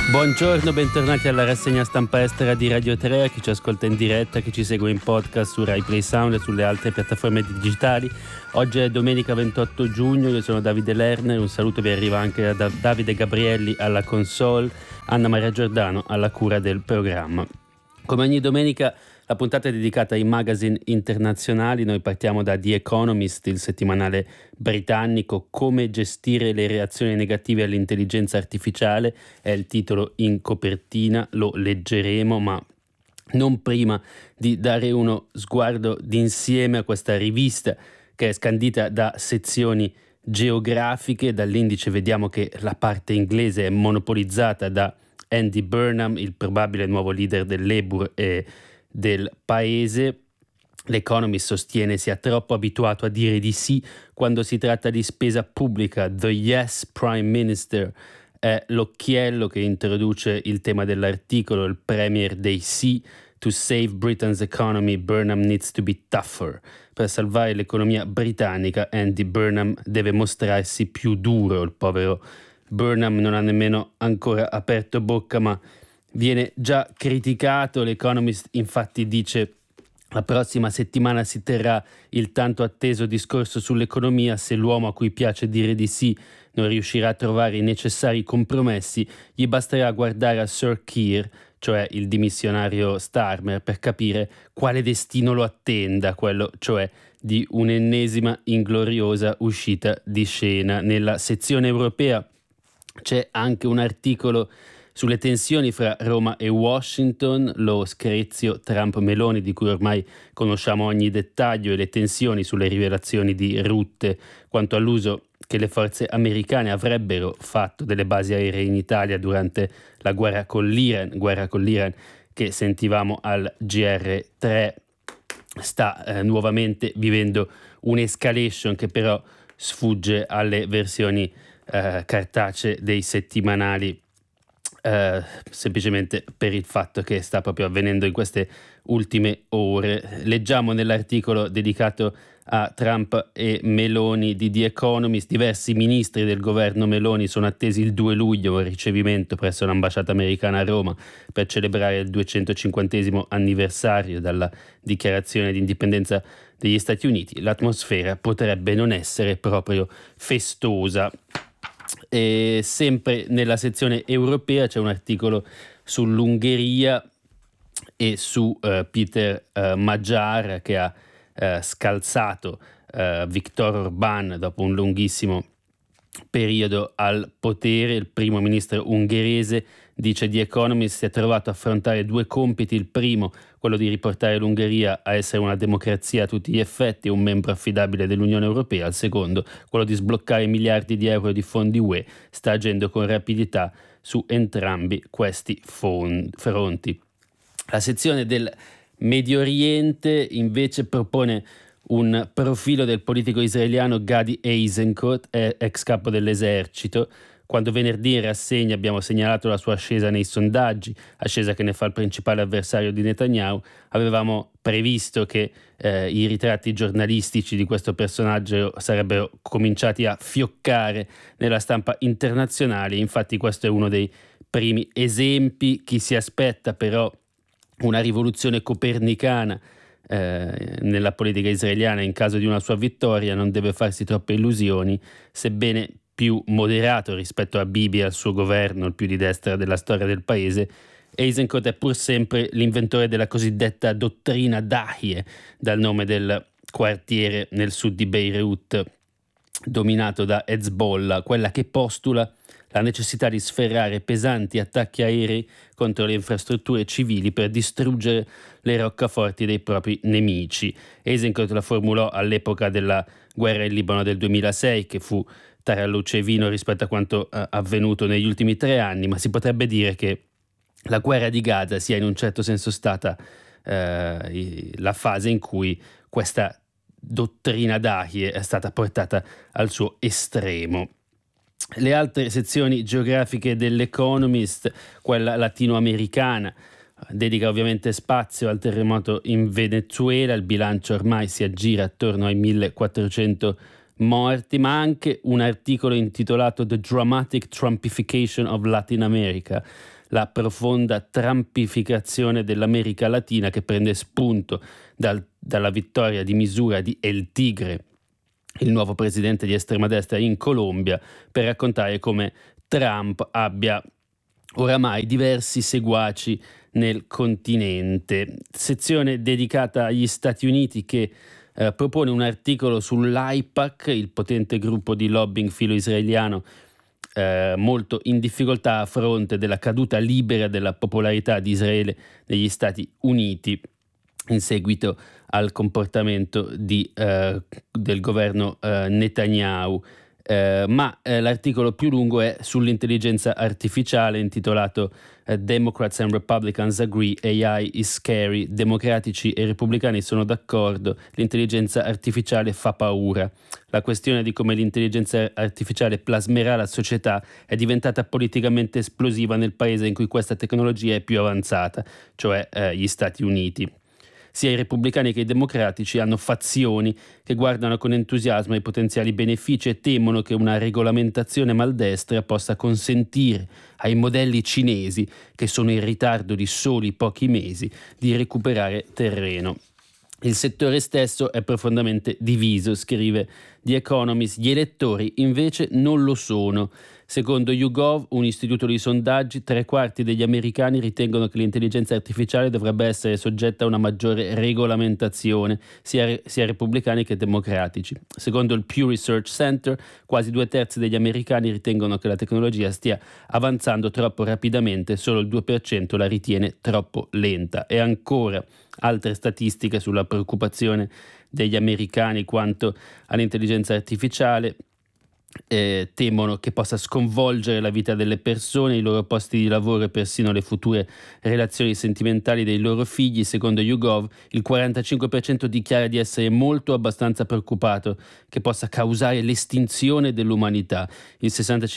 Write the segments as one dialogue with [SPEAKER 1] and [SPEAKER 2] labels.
[SPEAKER 1] Buongiorno, bentornati alla rassegna stampa estera di Radio 3, a chi ci ascolta in diretta, chi ci segue in podcast su Rai Play Sound e sulle altre piattaforme digitali. Oggi è domenica 28 giugno, io sono Davide Lerner, un saluto vi arriva anche da Davide Gabrielli alla console, Anna Maria Giordano alla cura del programma. Come ogni domenica la puntata è dedicata ai magazine internazionali. Noi partiamo da The Economist, il settimanale britannico. Come gestire le reazioni negative all'intelligenza artificiale è il titolo in copertina, lo leggeremo, ma non prima di dare uno sguardo d'insieme a questa rivista che è scandita da sezioni geografiche. Dall'indice vediamo che la parte inglese è monopolizzata da Andy Burnham, il probabile nuovo leader del Labour e del paese. L'Economist sostiene sia troppo abituato a dire di sì quando si tratta di spesa pubblica. The Yes Prime Minister è l'occhiello che introduce il tema dell'articolo, il premier dei sì. To save Britain's economy, Burnham needs to be tougher. Per salvare l'economia britannica, Andy Burnham deve mostrarsi più duro. Il povero Burnham non ha nemmeno ancora aperto bocca, ma viene già criticato. L'Economist infatti dice: la prossima settimana si terrà il tanto atteso discorso sull'economia. Se l'uomo a cui piace dire di sì non riuscirà a trovare i necessari compromessi, gli basterà guardare a Sir Keir, cioè il dimissionario Starmer, per capire quale destino lo attenda, quello cioè di un'ennesima ingloriosa uscita di scena. Nella sezione europea c'è anche un articolo sulle tensioni fra Roma e Washington, lo screzio Trump-Meloni di cui ormai conosciamo ogni dettaglio, e le tensioni sulle rivelazioni di Rutte quanto all'uso che le forze americane avrebbero fatto delle basi aeree in Italia durante la guerra con l'Iran che sentivamo al GR3. Sta nuovamente vivendo un'escalation che però sfugge alle versioni cartacee dei settimanali, semplicemente per il fatto che sta proprio avvenendo in queste ultime ore. Leggiamo nell'articolo dedicato a Trump e Meloni di The Economist: diversi ministri del governo Meloni sono attesi il 2 luglio al ricevimento presso l'ambasciata americana a Roma per celebrare il 250° anniversario dalla dichiarazione di indipendenza degli Stati Uniti. L'atmosfera potrebbe non essere proprio festosa. E sempre nella sezione europea c'è un articolo sull'Ungheria e su Peter Magyar, che ha scalzato Viktor Orbán dopo un lunghissimo periodo al potere. Il primo ministro ungherese, dice The Economist, si è trovato a affrontare due compiti: il primo, quello di riportare l'Ungheria a essere una democrazia a tutti gli effetti e un membro affidabile dell'Unione Europea; il secondo, quello di sbloccare miliardi di euro di fondi UE. Sta agendo con rapidità su entrambi questi fronti. La sezione del Medio Oriente invece propone un profilo del politico israeliano Gadi Eisenkot, ex capo dell'esercito. Quando venerdì in rassegna abbiamo segnalato la sua ascesa nei sondaggi, ascesa che ne fa il principale avversario di Netanyahu, avevamo previsto che i ritratti giornalistici di questo personaggio sarebbero cominciati a fioccare nella stampa internazionale. Infatti questo è uno dei primi esempi. Chi si aspetta però una rivoluzione copernicana nella politica israeliana in caso di una sua vittoria non deve farsi troppe illusioni. Sebbene più moderato rispetto a Bibi e al suo governo, il più di destra della storia del paese, Eisenkot è pur sempre l'inventore della cosiddetta dottrina Dahie, dal nome del quartiere nel sud di Beirut dominato da Hezbollah, quella che postula la necessità di sferrare pesanti attacchi aerei contro le infrastrutture civili per distruggere le roccaforti dei propri nemici. Eisenkot la formulò all'epoca della guerra in Libano del 2006, che fu taralluce e vino rispetto a quanto avvenuto negli ultimi 3 anni, ma si potrebbe dire che la guerra di Gaza sia in un certo senso stata la fase in cui questa dottrina Dahie è stata portata al suo estremo. Le altre sezioni geografiche dell'Economist, quella latinoamericana, dedica ovviamente spazio al terremoto in Venezuela. Il bilancio ormai si aggira attorno ai 1400 morti, ma anche un articolo intitolato The Dramatic Trumpification of Latin America, la profonda trampificazione dell'America Latina, che prende spunto dalla vittoria di misura di El Tigre, il nuovo presidente di estrema destra in Colombia, per raccontare come Trump abbia oramai diversi seguaci nel continente. Sezione dedicata agli Stati Uniti che propone un articolo sull'AIPAC, il potente gruppo di lobbying filo-israeliano molto in difficoltà a fronte della caduta libera della popolarità di Israele negli Stati Uniti in seguito al comportamento del governo Netanyahu. Ma l'articolo più lungo è sull'intelligenza artificiale, intitolato Democrats and Republicans Agree, AI is Scary. Democratici e repubblicani sono d'accordo, l'intelligenza artificiale fa paura. La questione di come l'intelligenza artificiale plasmerà la società è politicamente esplosiva nel paese in cui questa tecnologia è più avanzata, cioè gli Stati Uniti. Sia i repubblicani che i democratici hanno fazioni che guardano con entusiasmo ai potenziali benefici e temono che una regolamentazione maldestra possa consentire ai modelli cinesi, che sono in ritardo di soli pochi mesi, di recuperare terreno. Il settore stesso è profondamente diviso, scrive The Economist. Gli elettori invece non lo sono. Secondo YouGov, un istituto di sondaggi, 3/4 degli americani ritengono che l'intelligenza artificiale dovrebbe essere soggetta a una maggiore regolamentazione, sia repubblicani che democratici. Secondo il Pew Research Center, quasi 2/3 degli americani ritengono che la tecnologia stia avanzando troppo rapidamente, solo il 2% la ritiene troppo lenta. E ancora altre statistiche sulla preoccupazione degli americani quanto all'intelligenza artificiale. Temono che possa sconvolgere la vita delle persone, i loro posti di lavoro e persino le future relazioni sentimentali dei loro figli. Secondo YouGov, il 45% dichiara di essere molto abbastanza preoccupato che possa causare l'estinzione dell'umanità. Il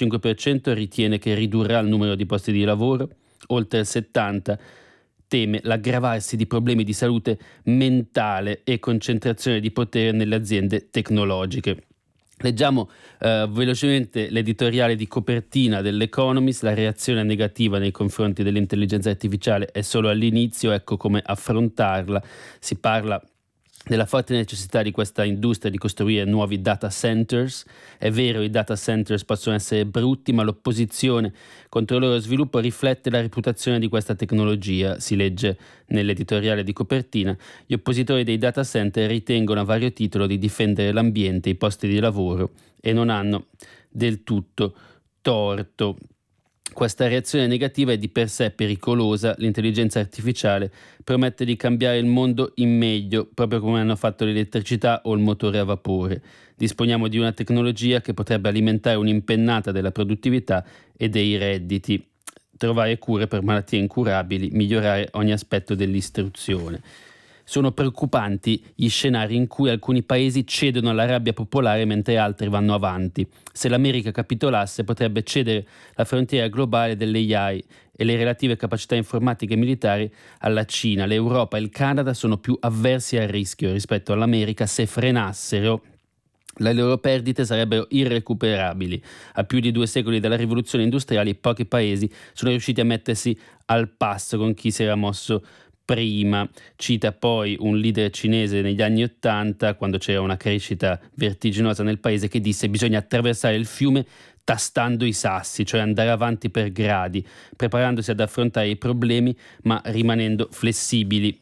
[SPEAKER 1] 65% ritiene che ridurrà il numero di posti di lavoro. Oltre il 70% teme l'aggravarsi di problemi di salute mentale e concentrazione di potere nelle aziende tecnologiche. Leggiamo velocemente l'editoriale di copertina dell'Economist. La reazione negativa nei confronti dell'intelligenza artificiale è solo all'inizio, ecco come affrontarla. Si parla della forte necessità di questa industria di costruire nuovi data centers. È vero, i data centers possono essere brutti, ma l'opposizione contro il loro sviluppo riflette la reputazione di questa tecnologia, si legge nell'editoriale di copertina. Gli oppositori dei data center ritengono a vario titolo di difendere l'ambiente, i posti di lavoro, e non hanno del tutto torto. Questa reazione negativa è di per sé pericolosa. L'intelligenza artificiale promette di cambiare il mondo in meglio, proprio come hanno fatto l'elettricità o il motore a vapore. Disponiamo di una tecnologia che potrebbe alimentare un'impennata della produttività e dei redditi, trovare cure per malattie incurabili, migliorare ogni aspetto dell'istruzione. Sono preoccupanti gli scenari in cui alcuni paesi cedono alla rabbia popolare mentre altri vanno avanti. Se l'America capitolasse, potrebbe cedere la frontiera globale dell'AI e le relative capacità informatiche e militari alla Cina. L'Europa e il Canada sono più avversi al rischio rispetto all'America. Se frenassero, le loro perdite sarebbero irrecuperabili. A più di 2 secoli dalla rivoluzione industriale, pochi paesi sono riusciti a mettersi al passo con chi si era mosso prima. Cita poi un leader cinese negli anni '80, quando c'era una crescita vertiginosa nel paese, che disse: bisogna attraversare il fiume tastando i sassi, cioè andare avanti per gradi, preparandosi ad affrontare i problemi ma rimanendo flessibili.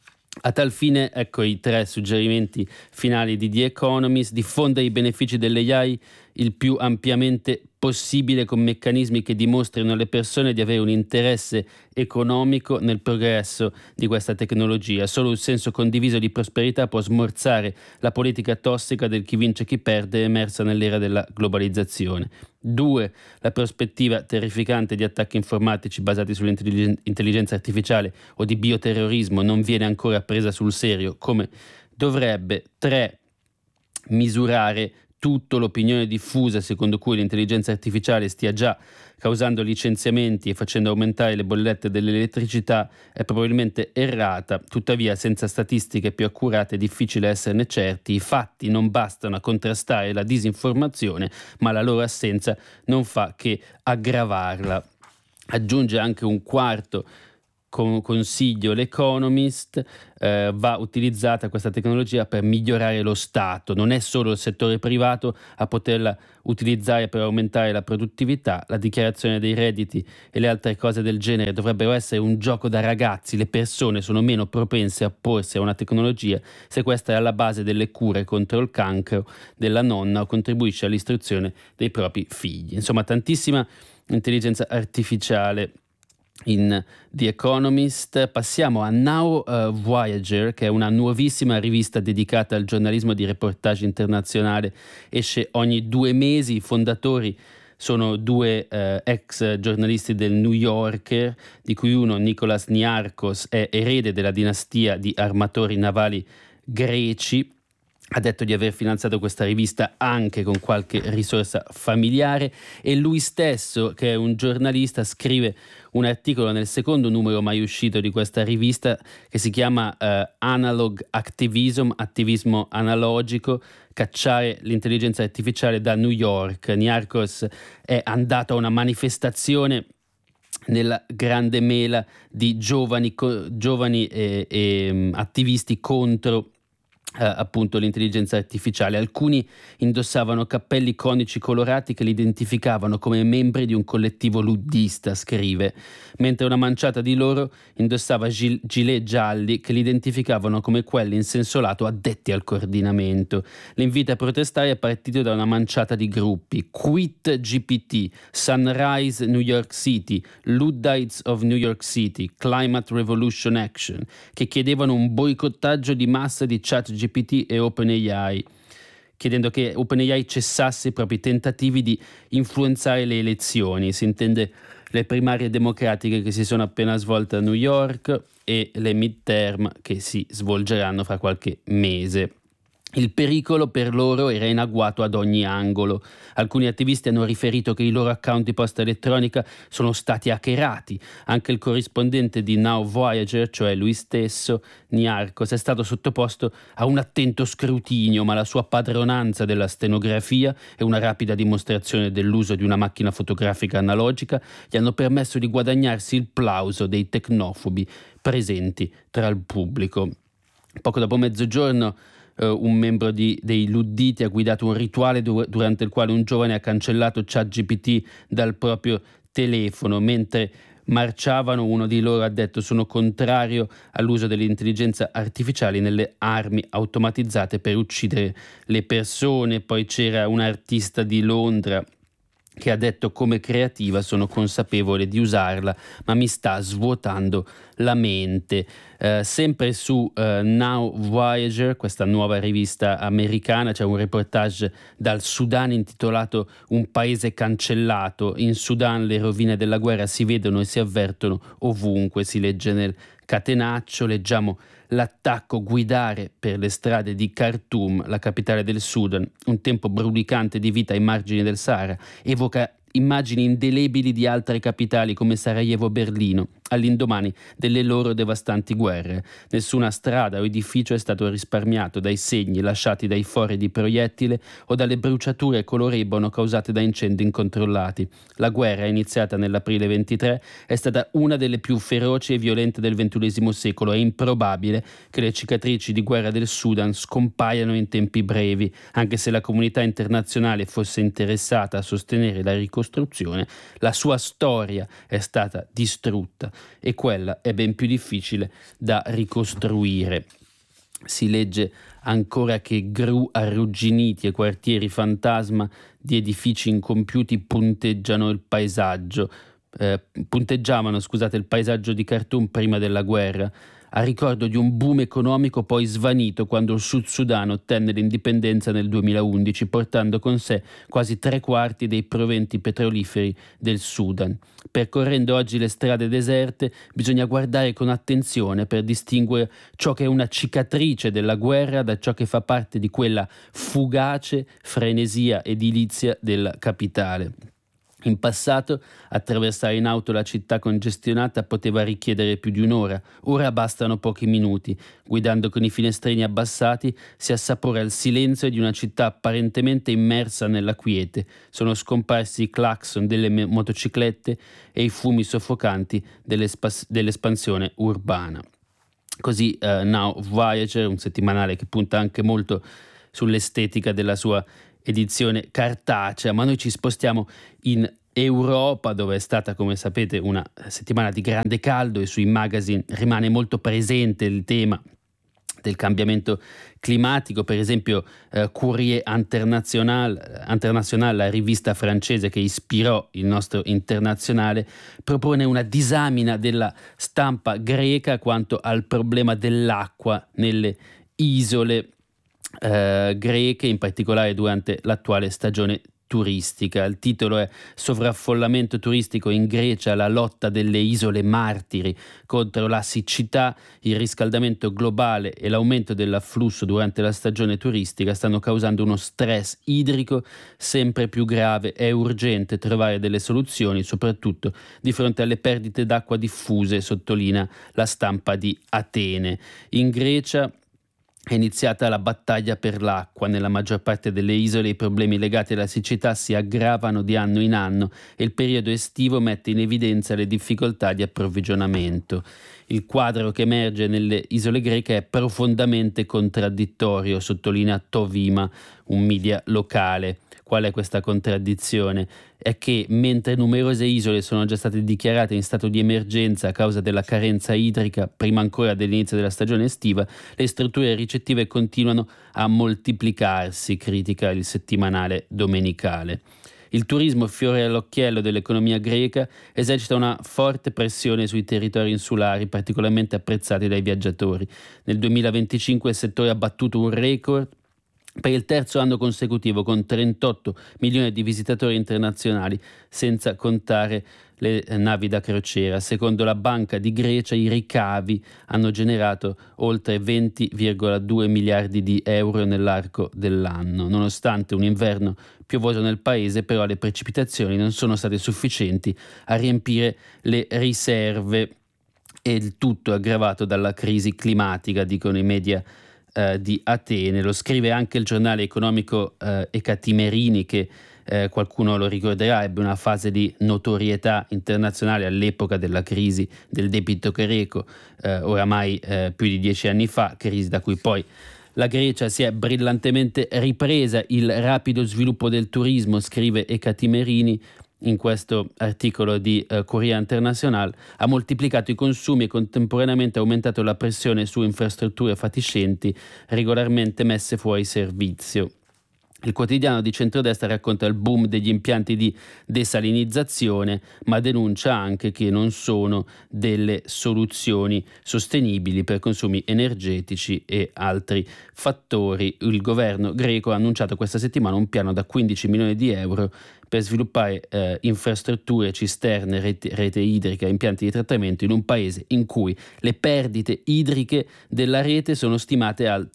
[SPEAKER 1] A tal fine, ecco i 3 suggerimenti finali di The Economist: diffondere i benefici dell'AI il più ampiamente possibile con meccanismi che dimostrino alle persone di avere un interesse economico nel progresso di questa tecnologia. Solo un senso condiviso di prosperità può smorzare la politica tossica del chi vince e chi perde emersa nell'era della globalizzazione. 2. La prospettiva terrificante di attacchi informatici basati sull'intelligenza artificiale o di bioterrorismo non viene ancora presa sul serio come dovrebbe. 3. Misurare tutto. L'opinione diffusa secondo cui l'intelligenza artificiale stia già causando licenziamenti e facendo aumentare le bollette dell'elettricità è probabilmente errata. Tuttavia, senza statistiche più accurate è difficile esserne certi. I fatti non bastano a contrastare la disinformazione, ma la loro assenza non fa che aggravarla. Aggiunge anche un quarto consiglio l'Economist, va utilizzata questa tecnologia per migliorare lo Stato. Non è solo il settore privato a poterla utilizzare per aumentare la produttività, la dichiarazione dei redditi e le altre cose del genere dovrebbero essere un gioco da ragazzi. Le persone sono meno propense a porsi a una tecnologia se questa è alla base delle cure contro il cancro della nonna o contribuisce all'istruzione dei propri figli. Insomma, tantissima intelligenza artificiale in The Economist. Passiamo a Now Voyager, che è una nuovissima rivista dedicata al giornalismo di reportage internazionale. Esce ogni 2 mesi. I fondatori sono 2 ex giornalisti del New Yorker, di cui uno, Nicholas Niarchos, è erede della dinastia di armatori navali greci. Ha detto di aver finanziato questa rivista anche con qualche risorsa familiare, e lui stesso, che è un giornalista, scrive un articolo nel secondo numero mai uscito di questa rivista che si chiama Analog Activism, attivismo analogico, cacciare l'intelligenza artificiale da New York. Niarchos è andato a una manifestazione nella grande mela di giovani e attivisti contro appunto l'intelligenza artificiale. Alcuni indossavano cappelli conici colorati che li identificavano come membri di un collettivo luddista, scrive, mentre una manciata di loro indossava gilet gialli che li identificavano come quelli in senso lato addetti al coordinamento. L'invito a protestare è partito da una manciata di gruppi: Quit GPT, Sunrise New York City, Luddites of New York City, Climate Revolution Action, che chiedevano un boicottaggio di massa di ChatGPT e OpenAI, chiedendo che OpenAI cessasse i propri tentativi di influenzare le elezioni. Si intende le primarie democratiche che si sono appena svolte a New York e le midterm che si svolgeranno fra qualche mese. Il pericolo per loro era in agguato ad ogni angolo. Alcuni attivisti hanno riferito che i loro account di posta elettronica sono stati hackerati. Anche il corrispondente di Now Voyager, cioè lui stesso, Niarchos, è stato sottoposto a un attento scrutinio, ma la sua padronanza della stenografia e una rapida dimostrazione dell'uso di una macchina fotografica analogica gli hanno permesso di guadagnarsi il plauso dei tecnofobi presenti tra il pubblico. Poco dopo mezzogiorno un membro dei Ludditi ha guidato un rituale durante il quale un giovane ha cancellato ChatGPT dal proprio telefono. Mentre marciavano, uno di loro ha detto: sono contrario all'uso dell'intelligenza artificiale nelle armi automatizzate per uccidere le persone. Poi c'era un artista di Londra che ha detto: come creativa sono consapevole di usarla, ma mi sta svuotando la mente. Sempre su Now Voyager, questa nuova rivista americana, c'è un reportage dal Sudan intitolato Un paese cancellato. In Sudan le rovine della guerra si vedono e si avvertono ovunque, si legge nel catenaccio. Leggiamo l'attacco: guidare per le strade di Khartoum, la capitale del Sudan, un tempo brulicante di vita ai margini del Sahara, evoca immagini indelebili di altre capitali come Sarajevo o Berlino, all'indomani delle loro devastanti guerre. Nessuna strada o edificio è stato risparmiato dai segni lasciati dai fori di proiettile o dalle bruciature color ebano causate da incendi incontrollati. La guerra, iniziata nell'aprile 23, è stata una delle più feroci e violente del XXI secolo. È improbabile che le cicatrici di guerra del Sudan scompaiano in tempi brevi, anche se la comunità internazionale fosse interessata a sostenere la ricostruzione. La sua storia è stata distrutta e quella è ben più difficile da ricostruire. Si legge ancora che gru arrugginiti e quartieri fantasma di edifici incompiuti punteggiavano il paesaggio di Khartoum prima della guerra, a ricordo di un boom economico poi svanito quando il Sud Sudan ottenne l'indipendenza nel 2011, portando con sé quasi 3/4 dei proventi petroliferi del Sudan. Percorrendo oggi le strade deserte, bisogna guardare con attenzione per distinguere ciò che è una cicatrice della guerra da ciò che fa parte di quella fugace frenesia edilizia della capitale. In passato attraversare in auto la città congestionata poteva richiedere più di un'ora, ora bastano pochi minuti. Guidando con i finestrini abbassati si assapora il silenzio di una città apparentemente immersa nella quiete. Sono scomparsi i clacson delle motociclette e i fumi soffocanti dell'espansione urbana. Così Now Voyager, un settimanale che punta anche molto sull'estetica della sua edizione cartacea, ma noi ci spostiamo in Europa, dove è stata, come sapete, una settimana di grande caldo e sui magazine rimane molto presente il tema del cambiamento climatico. Per esempio Courrier International, la rivista francese che ispirò il nostro Internazionale, propone una disamina della stampa greca quanto al problema dell'acqua nelle isole greche, in particolare durante l'attuale stagione turistica. Il titolo è Sovraffollamento turistico in Grecia, la lotta delle isole martiri contro la siccità, il riscaldamento globale e l'aumento dell'afflusso durante la stagione turistica stanno causando uno stress idrico sempre più grave. È urgente trovare delle soluzioni, soprattutto di fronte alle perdite d'acqua diffuse, sottolinea la stampa di Atene. In Grecia è iniziata la battaglia per l'acqua. Nella maggior parte delle isole i problemi legati alla siccità si aggravano di anno in anno e il periodo estivo mette in evidenza le difficoltà di approvvigionamento. Il quadro che emerge nelle isole greche è profondamente contraddittorio, sottolinea Tovima, un media locale. Qual è questa contraddizione? È che mentre numerose isole sono già state dichiarate in stato di emergenza a causa della carenza idrica, prima ancora dell'inizio della stagione estiva, le strutture ricettive continuano a moltiplicarsi, critica il settimanale domenicale. Il turismo, fiore all'occhiello dell'economia greca, esercita una forte pressione sui territori insulari, particolarmente apprezzati dai viaggiatori. Nel 2025 il settore ha battuto un record per il terzo anno consecutivo, con 38 milioni di visitatori internazionali, senza contare le navi da crociera. Secondo la Banca di Grecia i ricavi hanno generato oltre 20,2 miliardi di euro nell'arco dell'anno. Nonostante un inverno piovoso nel paese, però le precipitazioni non sono state sufficienti a riempire le riserve, e il tutto è aggravato dalla crisi climatica, dicono i media di Atene. Lo scrive anche il giornale economico Ekatimerini, che qualcuno lo ricorderà, ebbe una fase di notorietà internazionale all'epoca della crisi del debito greco, oramai più di 10 anni fa, crisi da cui poi la Grecia si è brillantemente ripresa. Il rapido sviluppo del turismo, scrive Ekatimerini in questo articolo di Courrier International, ha moltiplicato i consumi e contemporaneamente aumentato la pressione su infrastrutture fatiscenti regolarmente messe fuori servizio. Il quotidiano di centrodestra racconta il boom degli impianti di desalinizzazione, ma denuncia anche che non sono delle soluzioni sostenibili per consumi energetici e altri fattori. Il governo greco ha annunciato questa settimana un piano da 15 milioni di euro per sviluppare infrastrutture, cisterne, rete idrica, impianti di trattamento in un paese in cui le perdite idriche della rete sono stimate al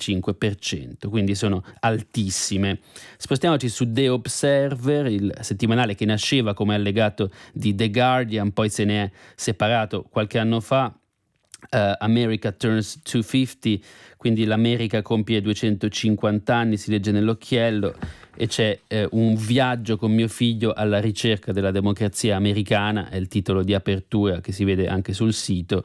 [SPEAKER 1] 35%, quindi sono altissime. Spostiamoci su The Observer, il settimanale che nasceva come allegato di The Guardian, poi se ne è separato qualche anno fa. America turns 250, quindi l'America compie 250 anni, si legge nell'occhiello, e c'è un viaggio con mio figlio alla ricerca della democrazia americana, è il titolo di apertura che si vede anche sul sito.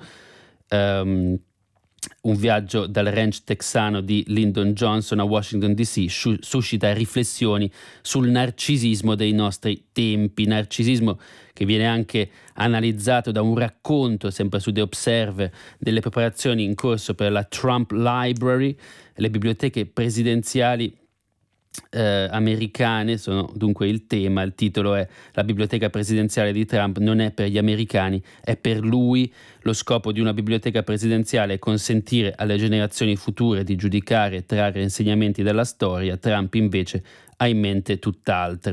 [SPEAKER 1] Un viaggio dal ranch texano di Lyndon Johnson a Washington DC suscita riflessioni sul narcisismo dei nostri tempi, narcisismo che viene anche analizzato da un racconto, sempre su The Observer, delle preparazioni in corso per la Trump Library. Le biblioteche presidenziali americane sono dunque il tema. Il titolo è La biblioteca presidenziale di Trump non è per gli americani, è per lui. Lo scopo di una biblioteca presidenziale è consentire alle generazioni future di giudicare e trarre insegnamenti dalla storia. Trump invece ha in mente tutt'altro.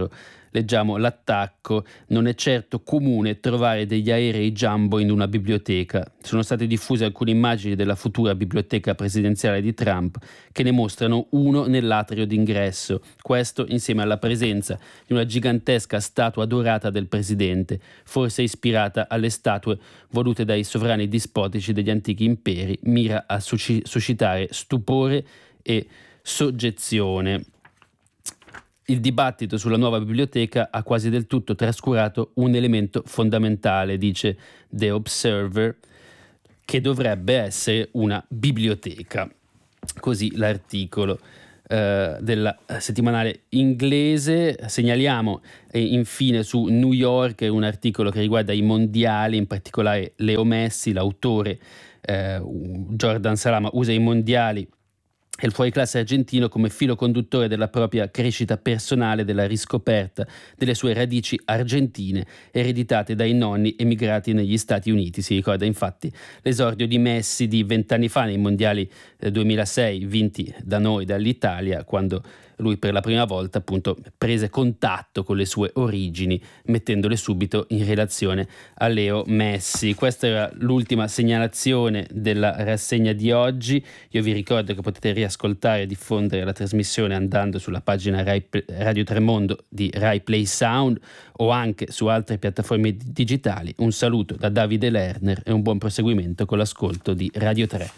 [SPEAKER 1] leggiamo l'attacco: non è certo comune trovare degli aerei jumbo in una biblioteca. Sono state diffuse alcune immagini della futura biblioteca presidenziale di Trump che ne mostrano uno nell'atrio d'ingresso, questo insieme alla presenza di una gigantesca statua dorata del presidente, forse ispirata alle statue volute dai sovrani dispotici degli antichi imperi, mira a suscitare stupore e soggezione. Il dibattito sulla nuova biblioteca ha quasi del tutto trascurato un elemento fondamentale, dice The Observer, che dovrebbe essere una biblioteca. Così l'articolo della settimanale inglese. Segnaliamo infine su New York un articolo che riguarda i mondiali, in particolare Leo Messi, l'autore Jordan Salama usa i mondiali e il fuoriclasse argentino come filo conduttore della propria crescita personale, della riscoperta delle sue radici argentine ereditate dai nonni emigrati negli Stati Uniti. Si ricorda infatti l'esordio di Messi di 20 anni fa nei mondiali 2006 vinti da noi, dall'Italia, quando lui per la prima volta appunto prese contatto con le sue origini, mettendole subito in relazione a Leo Messi. Questa era l'ultima segnalazione della rassegna di oggi. Io vi ricordo che potete riascoltare e diffondere la trasmissione andando sulla pagina Radio Tremondo di Rai Play Sound o anche su altre piattaforme digitali. Un saluto da Davide Lerner e un buon proseguimento con l'ascolto di Radio 3.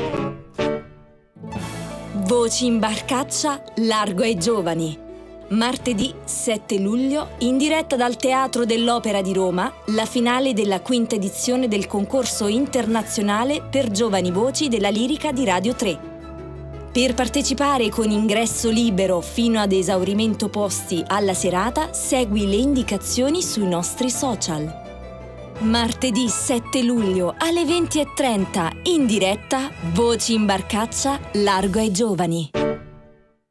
[SPEAKER 2] Voci in barcaccia, largo ai giovani. Martedì 7 luglio, in diretta dal Teatro dell'Opera di Roma, la finale della quinta edizione del concorso internazionale per giovani voci della lirica di Radio 3. Per partecipare con ingresso libero fino ad esaurimento posti alla serata, segui le indicazioni sui nostri social. Martedì 7 luglio alle 20:30, in diretta, Voci in barcaccia, largo ai giovani.